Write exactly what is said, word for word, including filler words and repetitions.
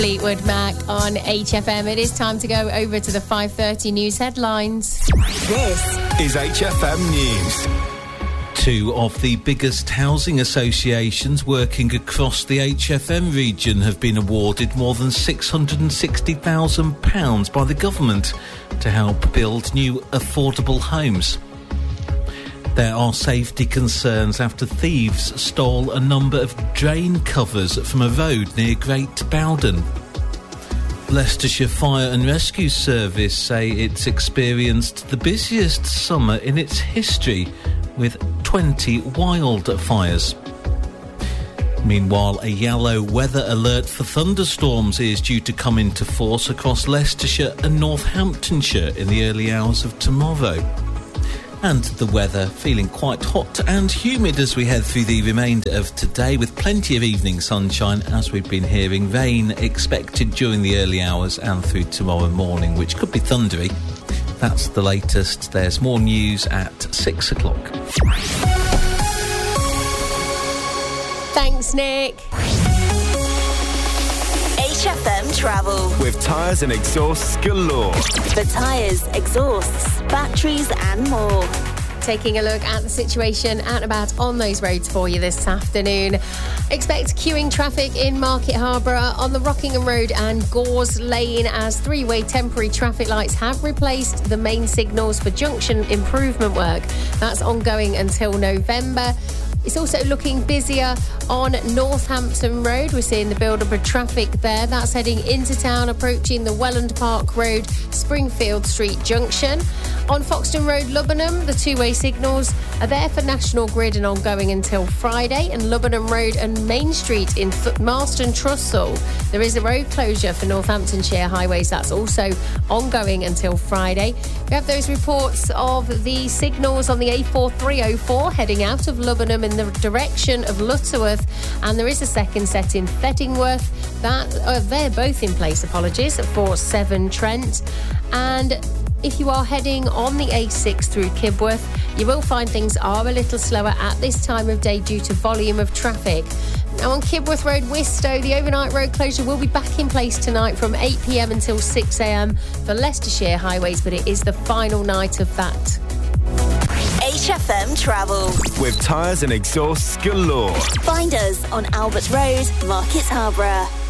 Fleetwood Mac on H F M. It is time to go over to the five thirty news headlines. This is H F M News. Two of the biggest housing associations working across the H F M region have been awarded more than six hundred sixty thousand pounds by the government to help build new affordable homes. There are safety concerns after thieves stole a number of drain covers from a road near Great Bowden. Leicestershire Fire and Rescue Service say it's experienced the busiest summer in its history, with twenty wildfires. Meanwhile, a yellow weather alert for thunderstorms is due to come into force across Leicestershire and Northamptonshire in the early hours of tomorrow. And the weather feeling quite hot and humid as we head through the remainder of today, with plenty of evening sunshine, as we've been hearing. Rain expected during the early hours and through tomorrow morning, which could be thundery. That's the latest. There's more news at six o'clock. Thanks, Nick. H F M Travel. With tyres and exhausts galore. For tyres, exhausts, batteries and more. Taking a look at the situation out and about on those roads for you this afternoon. Expect queuing traffic in Market Harborough on the Rockingham Road and Gores Lane as three-way temporary traffic lights have replaced the main signals for junction improvement work. That's ongoing until November. It's also looking busier on Northampton Road. We're seeing the build-up of traffic there. That's heading into town, approaching the Welland Park Road, Springfield Street Junction. On Foxton Road, Lubbenham, the two-way signals are there for National Grid and ongoing until Friday. And Lubbenham Road and Main Street in Marston Trussell, there is a road closure for Northamptonshire highways. That's also ongoing until Friday. We have those reports of the signals on the A four three oh four heading out of Lubbenham in the direction of Lutterworth, and there is a second set in Feddingworth. That uh, they're both in place, apologies, for Severn Trent. And if you are heading on the A six through Kibworth, you will find things are a little slower at this time of day due to volume of traffic. Now on Kibworth Road, Wistow, the overnight road closure will be back in place tonight from eight p.m. until six a.m. for Leicestershire highways, but it is the final night of that. H F M Travel. With tyres and exhausts galore. Find us on Albert Road, Market Harborough.